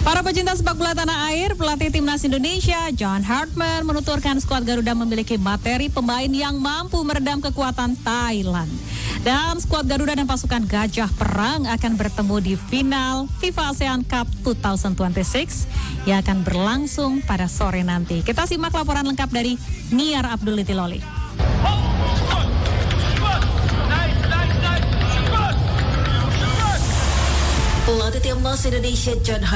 Para pecinta sepak bola tanah air, pelatih timnas Indonesia John Hartman menuturkan skuad Garuda memiliki materi pemain yang mampu meredam kekuatan Thailand. Dan skuad Garuda dan pasukan Gajah Perang akan bertemu di final FIFA ASEAN Cup 2026 yang akan berlangsung pada sore nanti. Kita simak laporan lengkap dari Niar Abdul Itiloli. Pelatih timnas Indonesia John Hartman